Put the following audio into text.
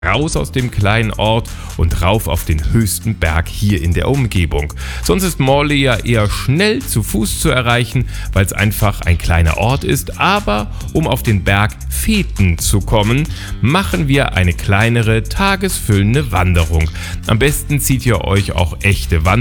raus aus dem kleinen Ort und rauf auf den höchsten Berg hier in der Umgebung. Sonst ist Morley ja eher schnell zu Fuß zu erreichen, weil es einfach ein kleiner Ort ist. Aber um auf den Berg Feten zu kommen, machen wir eine kleinere, tagesfüllende Wanderung. Am besten zieht ihr euch auch echte